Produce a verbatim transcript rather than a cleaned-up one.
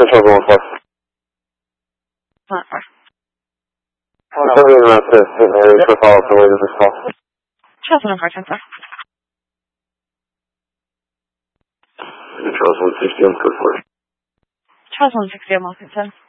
Central going for. Uh-uh. I'm sorry to not to hit my area for follow up the way to this call. Charles one oh four Center. Charles one sixty, I'm good for it. Charles one sixty, I'm all concerned.